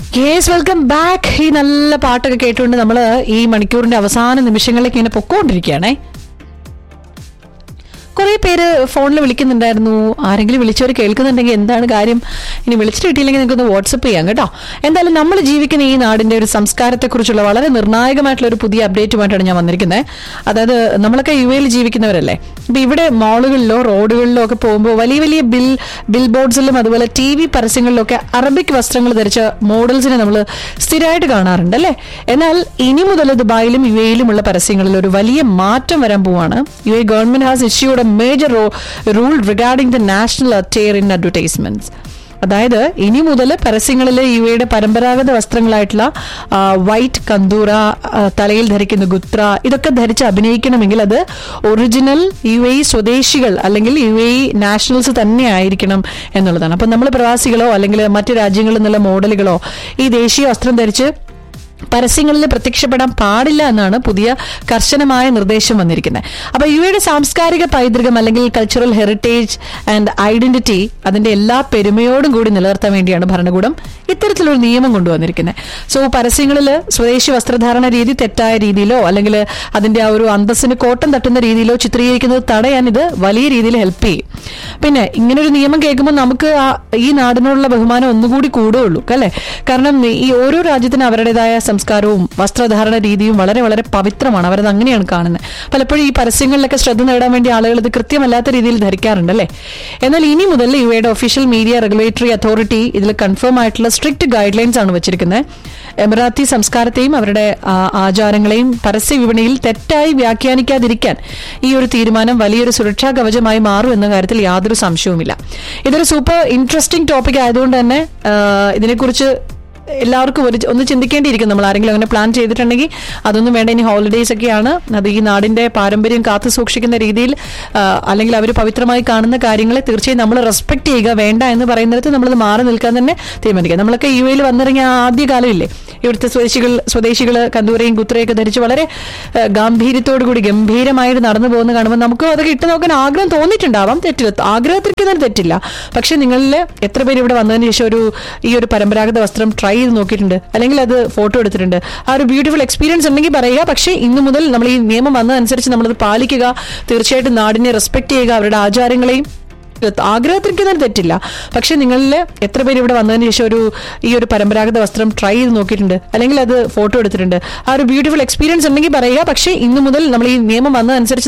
Yes, welcome back. ഈ നല്ല പാട്ടൊക്കെ കേട്ടുകൊണ്ട് നമ്മൾ ഈ മണിക്കൂറിന്റെ അവസാന നിമിഷങ്ങളിലേക്ക് ഇങ്ങനെ പൊക്കോണ്ടിരിക്കുകയാണേ. കുറെ പേര് ഫോണിൽ വിളിക്കുന്നുണ്ടായിരുന്നു. ആരെങ്കിലും വിളിച്ചവർ കേൾക്കുന്നുണ്ടെങ്കിൽ എന്താണ് കാര്യം? ഇനി വിളിച്ചിട്ട് കിട്ടിയില്ലെങ്കിൽ നിങ്ങൾക്കൊന്ന് വാട്സപ്പ് ചെയ്യാം കേട്ടോ. എന്തായാലും നമ്മൾ ജീവിക്കുന്ന ഈ നാടിന്റെ ഒരു സംസ്കാരത്തെക്കുറിച്ചുള്ള വളരെ നിർണായകമായിട്ടുള്ള ഒരു പുതിയ അപ്ഡേറ്റുമായിട്ടാണ് ഞാൻ വന്നിരിക്കുന്നത്. അതായത് നമ്മളൊക്കെ യു എയിൽ ജീവിക്കുന്നവരല്ലേ. അപ്പൊ ഇവിടെ മാളുകളിലോ റോഡുകളിലോ ഒക്കെ പോകുമ്പോൾ വലിയ വലിയ ബിൽ ബോർഡ്സിലും അതുപോലെ TV പരസ്യങ്ങളിലും ഒക്കെ അറബിക് വസ്ത്രങ്ങൾ ധരിച്ച മോഡൽസിനെ നമ്മൾ സ്ഥിരമായിട്ട് കാണാറുണ്ട് അല്ലേ. എന്നാൽ ഇനി മുതൽ ദുബായിലും യു എയിലുമുള്ള പരസ്യങ്ങളിൽ ഒരു വലിയ മാറ്റം വരാൻ പോവാണ്. U A government has issued a major rule regarding the national attire in advertisements. അതായത് ഇനി മുതൽ പരസ്യങ്ങളിൽ യു എയുടെ പരമ്പരാഗത വസ്ത്രങ്ങളായിട്ടുള്ള വൈറ്റ് കന്തൂറ, തലയിൽ ധരിക്കുന്ന ഗുത്ര, ഇതൊക്കെ ധരിച്ച് അഭിനയിക്കണമെങ്കിൽ അത് ഒറിജിനൽ യു എ സ്വദേശികൾ അല്ലെങ്കിൽ യു എ നാഷണൽസ് തന്നെ ആയിരിക്കണം എന്നുള്ളതാണ്. അപ്പം നമ്മൾ പ്രവാസികളോ അല്ലെങ്കിൽ മറ്റു രാജ്യങ്ങളിൽ നിന്നുള്ള മോഡലുകളോ ഈ ദേശീയ വസ്ത്രം ധരിച്ച് പരസ്യങ്ങളിൽ പ്രത്യക്ഷപ്പെടാൻ പാടില്ല എന്നാണ് പുതിയ കർശനമായ നിർദ്ദേശം വന്നിരിക്കുന്നത്. അപ്പൊ യു എയുടെ സാംസ്കാരിക പൈതൃകം അല്ലെങ്കിൽ കൾച്ചറൽ ഹെറിറ്റേജ് ആൻഡ് ഐഡന്റിറ്റി അതിന്റെ എല്ലാ പെരുമയോടും കൂടി നിലനിർത്താൻ വേണ്ടിയാണ് ഭരണകൂടം ഇത്തരത്തിലൊരു നിയമം കൊണ്ടുവന്നിരിക്കുന്നത്. സോ പരസ്യങ്ങളിൽ സ്വദേശി വസ്ത്രധാരണ രീതി തെറ്റായ രീതിയിലോ അല്ലെങ്കിൽ അതിന്റെ ആ ഒരു അന്തസ്സിന് കോട്ടം തട്ടുന്ന രീതിയിലോ ചിത്രീകരിക്കുന്നത് തടയാൻ ഇത് വലിയ രീതിയിൽ ഹെൽപ്പ് ചെയ്യും. പിന്നെ ഇങ്ങനൊരു നിയമം കേൾക്കുമ്പോൾ നമുക്ക് ഈ നാടിനോടുള്ള ബഹുമാനം ഒന്നുകൂടി കൂടുകയുള്ളൂ അല്ലെ. കാരണം ഈ ഓരോ രാജ്യത്തിനും അവരുടേതായ സംസ്കാരവും വസ്ത്രധാരണ രീതിയും വളരെ വളരെ പവിത്രമാണ്. അവരത് അങ്ങനെയാണ് കാണുന്നത്. പലപ്പോഴും ഈ പരസ്യങ്ങളിലൊക്കെ ശ്രദ്ധ നേടാൻ വേണ്ടി ആളുകൾ ഇത് കൃത്യമല്ലാത്ത രീതിയിൽ ധരിക്കാറുണ്ട് അല്ലേ. എന്നാൽ ഇനി മുതൽ യു എയുടെ ഒഫീഷ്യൽ മീഡിയ റെഗുലേറ്ററി അതോറിറ്റി ഇതിൽ കൺഫേം ആയിട്ടുള്ള സ്ട്രിക്റ്റ് ഗൈഡ് ലൈൻസ് ആണ് വെച്ചിരിക്കുന്നത്. എമിറാത്തി സംസ്കാരത്തെയും അവരുടെ ആചാരങ്ങളെയും പരസ്യ വിപണിയിൽ തെറ്റായി വ്യാഖ്യാനിക്കാതിരിക്കാൻ ഈ ഒരു തീരുമാനം വലിയൊരു സുരക്ഷാ കവചമായി മാറും എന്ന കാര്യത്തിൽ യാതൊരു സംശയവുമില്ല. ഇതൊരു സൂപ്പർ ഇൻട്രസ്റ്റിംഗ് ടോപ്പിക് ആയതുകൊണ്ട് തന്നെ ഇതിനെക്കുറിച്ച് എല്ലാവർക്കും ഒന്ന് ചിന്തിക്കേണ്ടിയിരിക്കും. നമ്മൾ ആരെങ്കിലും അങ്ങനെ പ്ലാൻ ചെയ്തിട്ടുണ്ടെങ്കിൽ അതൊന്നും വേണ്ട. ഇനി ഹോളിഡേയ്സ് ഒക്കെയാണ്. അത് ഈ നാടിന്റെ പാരമ്പര്യം കാത്തു സൂക്ഷിക്കുന്ന രീതിയിൽ അല്ലെങ്കിൽ അവർ പവിത്രമായി കാണുന്ന കാര്യങ്ങളെ തീർച്ചയായും നമ്മൾ റെസ്പെക്ട് ചെയ്യുക. വേണ്ട എന്ന് പറയുന്നിടത്ത് നമ്മളത് മാറി നിൽക്കാൻ തന്നെ തീരുമാനിക്കുക. നമ്മളൊക്കെ യു എയിൽ വന്നിറങ്ങിയ ആദ്യ കാലമില്ലേ, ഇവിടുത്തെ സ്വദേശികൾ കന്തൂരയും കുത്രയൊക്കെ ധരിച്ച് വളരെ ഗാംഭീര്യത്തോടു കൂടി ഗംഭീരമായിട്ട് നടന്നു പോകുന്ന കാണുമ്പോൾ നമുക്ക് അതൊക്കെ ഇട്ട് നോക്കാൻ ആഗ്രഹം തോന്നിയിട്ടുണ്ടാവാം. തെറ്റില്ല, ആഗ്രഹത്തിരിക്കുന്നതിന് തെറ്റില്ല. പക്ഷെ നിങ്ങളിൽ എത്ര പേര് ഇവിടെ വന്നതിന് ശേഷം ഈ ഒരു പരമ്പരാഗത വസ്ത്രം ട്രൈ ചെയ്ത് നോക്കിയിട്ടുണ്ട് അല്ലെങ്കിൽ അത് ഫോട്ടോ എടുത്തിട്ടുണ്ട്? ആ ഒരു ബ്യൂട്ടിഫുൾ എക്സ്പീരിയൻസ് ഉണ്ടെങ്കിൽ പറയുക. പക്ഷേ ഇന്നു മുതൽ നമ്മൾ ഈ നിയമം വന്നതനുസരിച്ച് നമ്മളത് പാലിക്കുക. തീർച്ചയായിട്ടും നാടിനെ റെസ്പെക്ട് ചെയ്യുക. അവരുടെ ആചാരങ്ങളെയും ആഗ്രഹത്തിരിക്കുന്നതിന് തെറ്റില്ല. പക്ഷെ നിങ്ങളിൽ എത്ര പേര് ഇവിടെ വന്നതിന് ശേഷം ഈ ഒരു പരമ്പരാഗത വസ്ത്രം ട്രൈ ചെയ്ത് നോക്കിയിട്ടുണ്ട് അല്ലെങ്കിൽ അത് ഫോട്ടോ എടുത്തിട്ടുണ്ട്? ആ ഒരു ബ്യൂട്ടിഫുൾ എക്സ്പീരിയൻസ് ഉണ്ടെങ്കിൽ പറയുക. പക്ഷേ ഇന്നു മുതൽ നമ്മൾ ഈ നിയമം വന്നതനുസരിച്ച്